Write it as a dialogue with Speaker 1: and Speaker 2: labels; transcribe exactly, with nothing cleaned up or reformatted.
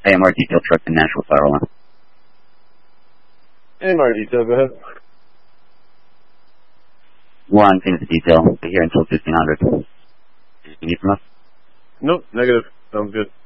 Speaker 1: A M R detail truck to Nashville Fire Alarm.
Speaker 2: A M R detail, go ahead.
Speaker 1: One, things to detail. Be here until fifteen hundred. You need from us?
Speaker 2: Nope, negative. Sounds good.